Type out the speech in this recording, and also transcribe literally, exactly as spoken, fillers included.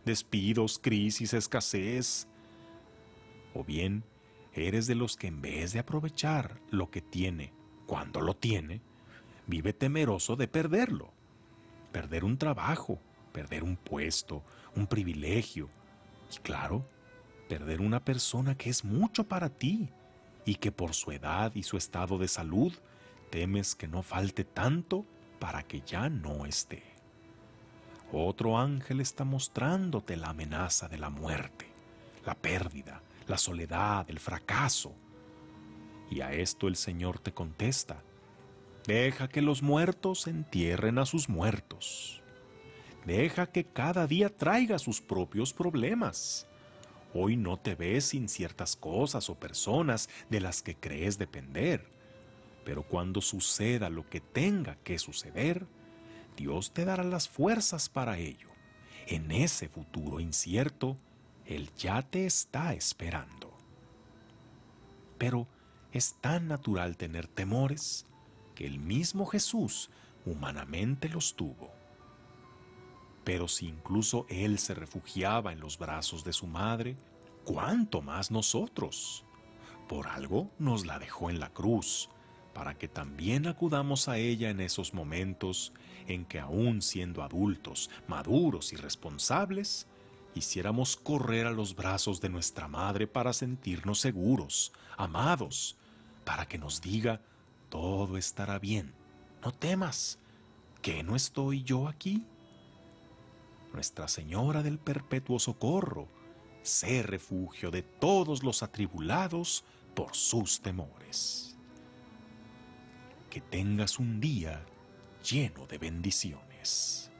despidos, crisis, escasez. O bien, eres de los que en vez de aprovechar lo que tiene cuando lo tiene, vive temeroso de perderlo. Perder un trabajo, perder un puesto, un privilegio. Y claro, perder una persona que es mucho para ti y que por su edad y su estado de salud temes que no falte tanto para que ya no esté. Otro ángel está mostrándote la amenaza de la muerte, la pérdida, la soledad, el fracaso. Y a esto el Señor te contesta: deja que los muertos entierren a sus muertos. Deja que cada día traiga sus propios problemas. Hoy no te ves sin ciertas cosas o personas de las que crees depender, pero cuando suceda lo que tenga que suceder, Dios te dará las fuerzas para ello. En ese futuro incierto, Él ya te está esperando. Pero es tan natural tener temores que el mismo Jesús humanamente los tuvo. Pero si incluso Él se refugiaba en los brazos de su madre, ¿cuánto más nosotros? Por algo nos la dejó en la cruz, para que también acudamos a ella en esos momentos en que, aún siendo adultos, maduros y responsables, hiciéramos correr a los brazos de nuestra madre para sentirnos seguros, amados, para que nos diga: todo estará bien, no temas, ¿que no estoy yo aquí? Nuestra Señora del Perpetuo Socorro, sé refugio de todos los atribulados por sus temores. Que tengas un día lleno de bendiciones.